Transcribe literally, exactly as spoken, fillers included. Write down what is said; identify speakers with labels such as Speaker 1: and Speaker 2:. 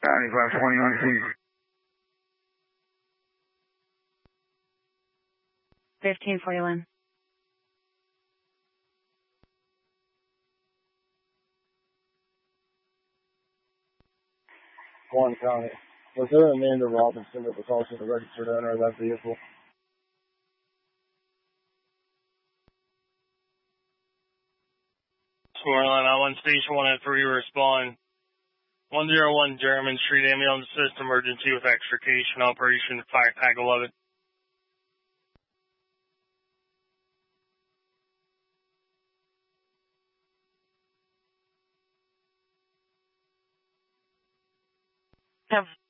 Speaker 1: ninety-five twenty on scene.
Speaker 2: fifteen forty-one.
Speaker 3: One County. Was there Amanda Robinson that was also the registered owner of that vehicle?
Speaker 4: Scoreline on one station one at three, respond. one oh one German Street ambulance assist emergency with extrication operation fire pack eleven.
Speaker 2: Have